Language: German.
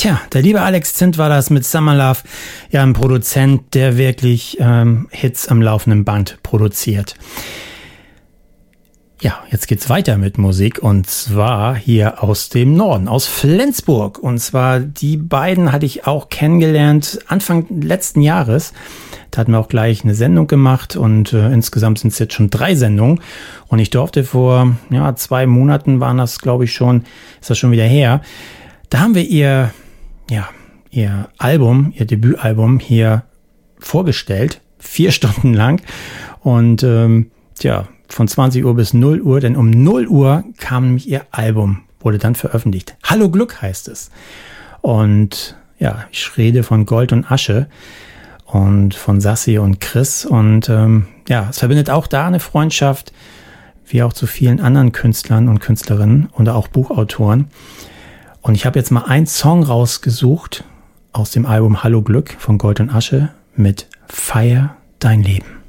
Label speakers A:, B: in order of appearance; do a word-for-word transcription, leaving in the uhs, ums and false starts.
A: Tja, der liebe Alex Zint war das mit Summer Love, ja ein Produzent, der wirklich ähm, Hits am laufenden Band produziert. Ja, jetzt geht's weiter mit Musik und zwar hier aus dem Norden, aus Flensburg. Und zwar die beiden hatte ich auch kennengelernt Anfang letzten Jahres. Da hatten wir auch gleich eine Sendung gemacht und äh, insgesamt sind es jetzt schon drei Sendungen. Und ich durfte vor ja zwei Monaten waren das, glaube ich schon, ist das schon wieder her. Da haben wir ihr, ja, ihr Album, ihr Debütalbum hier vorgestellt, vier Stunden lang. Und ähm, tja, von zwanzig Uhr bis null Uhr, denn um null Uhr kam nämlich ihr Album, wurde dann veröffentlicht. Hallo Glück heißt es. Und ja, ich rede von Gold und Asche und von Sassi und Chris. Und ähm, ja, es verbindet auch da eine Freundschaft, wie auch zu vielen anderen Künstlern und Künstlerinnen und auch Buchautoren. Und ich habe jetzt mal einen Song rausgesucht aus dem Album Hallo Glück von Gold und Asche mit Feier dein Leben.